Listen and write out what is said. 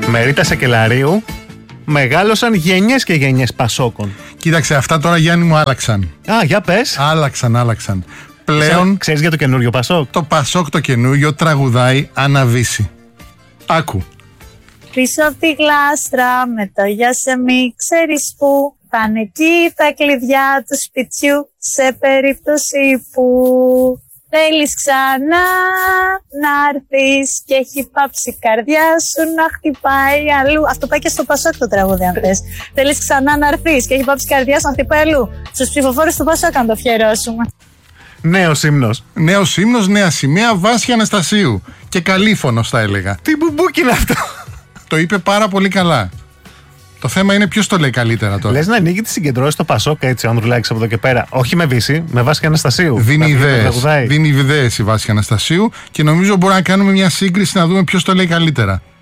Με Ρίτα Σεκελαρίου μεγάλωσαν γενιές και γενιές Πασόκων. Κοίταξε, αυτά τώρα, Γιάννη μου, άλλαξαν. Α, για πες. Άλλαξαν. Πλέον Ξέρεις για το καινούριο Πασόκ? το Πασόκ το καινούριο τραγουδάει Αναβύση. Άκου. Πίσω από τη γλάστρα με το γεια σε μη ξέρεις που πάνε εκεί τα κλειδιά του σπιτιού σε περίπτωση που θέλεις ξανά να έρθεις και έχει πάψει η καρδιά σου να χτυπάει αλλού. Αυτό πάει και στο Πασόκ το τραγούδι, αν θες. Θέλεις ξανά να έρθεις και έχει πάψει η καρδιά σου να χτυπάει αλλού. Στους ψηφοφόρους του Πασόκ αν το αφιερώσουμε. Νέος ύμνος. Νέος ύμνος, νέα σημαία, Βάσια Αναστασίου. Και καλήφωνος, θα έλεγα. Τι μπουμπούκι είναι αυτό? Το είπε πάρα πολύ καλά. Το θέμα είναι ποιος το λέει καλύτερα τώρα. Λες να ανοίγει τις συγκεντρώσεις στο Πασόκ έτσι, ο Ανδρουλάκης από εδώ και πέρα. Όχι με Βύση, με Βάσια Αναστασίου. Δίνει ιδέες η Βάσια Αναστασίου και νομίζω μπορούμε να κάνουμε μια σύγκριση να δούμε ποιος το λέει καλύτερα.